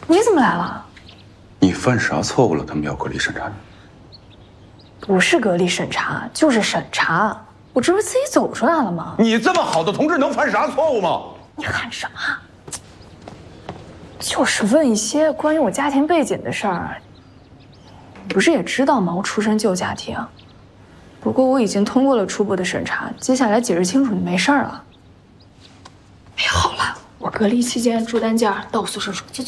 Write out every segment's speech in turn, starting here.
你怎么来了？ 你犯啥错误了？他们要隔离审查你？ 不是隔离审查，就是审查。我这不是自己走出来了吗？ 你这么好的同志能犯啥错误吗？ 你喊什么？就是问一些关于我家庭背景的事儿。你不是也知道吗？我出身旧家庭。不过我已经通过了初步的审查，接下来解释清楚就没事儿了。哎，好了，我隔离期间住单间，到我宿舍说，走。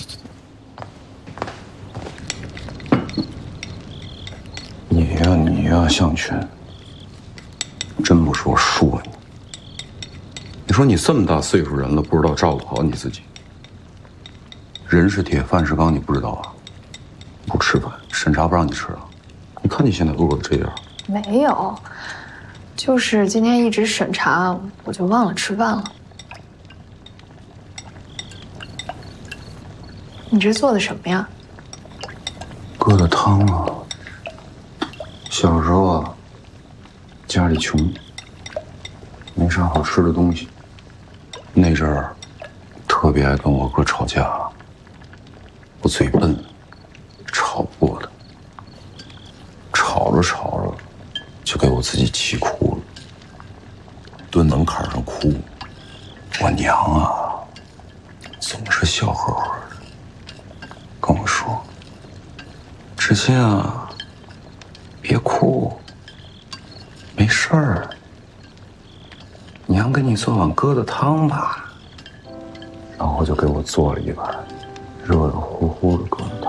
你呀，向群，真不是我说你。你说你这么大岁数人了，不知道照顾好你自己。人是铁，饭是钢，你不知道啊？不吃饭，审查不让你吃啊？你看你现在饿的这样。 没有，就是今天一直审查，我就忘了吃饭了。你这做的什么呀？ 疙瘩汤啊。小时候啊，家里穷，没啥好吃的东西。那阵儿，特别爱跟我哥吵架。我嘴笨，吵不过他。吵着，就给我自己气哭了，蹲门槛上哭。我娘啊，总是笑呵呵的，跟我说：“志新啊。”别哭，没事儿。娘给你做碗疙瘩汤吧。然后就给我做了一碗热热乎乎的疙瘩汤。